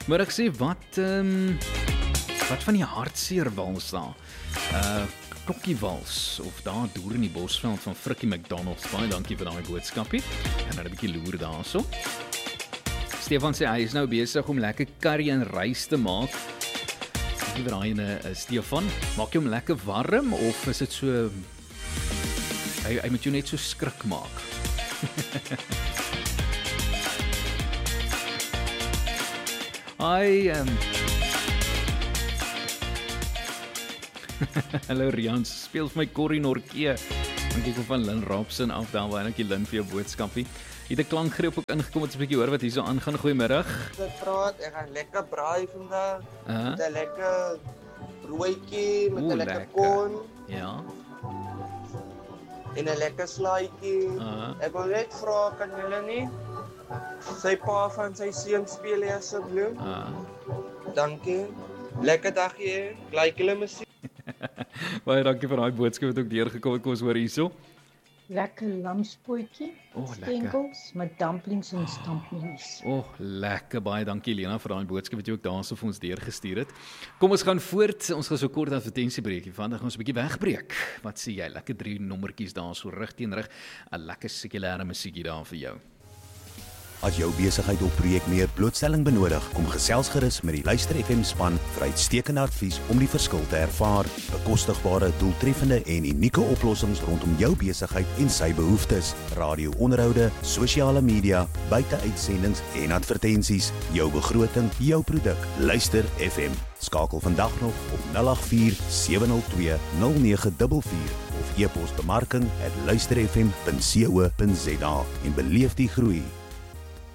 Maar ek sê, wat van die hartseerwals daar? Klokkiewals, of daar deur in die Bosveld van Frikkie McDonald's. Baie dankie vir daai boodskapie. En dan 'n bietjie loer daarso. Stefan sê hy is nou besig om lekker curry en rys te maak. Ek weet raai Stefan, maak jy hom lekker warm of is dit so hy moet jou net so skrik maak? Hallo Rian, speel vir my Corrie Norke. Dankie kom van Lynn Robson af daar, baie dankie Lynn vir jou boodskapie. Het 'n klankgreep ook ingekom, het 'n bietjie hoor wat hierso aangaan. Goeiemiddag. Ek gaan lekker braai vandag. Met 'n lekker broodjie, met 'n lekker kon. Ja. En 'n lekker slaaitjie. Ek wil net vra, kan julle nie sy pa van sy seun speel hier asseblief? Dankie. Lekker dagie, like julle musiek. Baie dankie vir daai boodskap wat ook deurgekom het. Kom ons hoor hierso. Lekker lamspootjie, stenkels met dumplings en stampmies. Lekker. Baie dankie Lena vir daai boodskap wat jy ook daarso vir ons deurgestuur het. Kom ons gaan voort. Ons gaan so kort advertensiebreekie. Vandag gaan ons 'n bietjie wegbreek. Wat sê jy? Lekker 3 nommertjies daar so rig teen rig. 'n Lekker sekulêre musiekie daar vir jou. As jou besigheid of projek meer blootstelling benodig, kom gesels gerus met die Luister FM span vir uitstekende advies om die verskil te ervaar. Bekostigbare, doeltreffende en unieke oplossings rondom jou besigheid en sy behoeftes. Radio-onderhoude, sosiale media, buiteuitsendings en advertensies. Jou begroting, jou produk. Luister FM. Skakel vandag nog op 084 702 0944 of e-pos bemarking@luisterfm.co.za en beleef die groei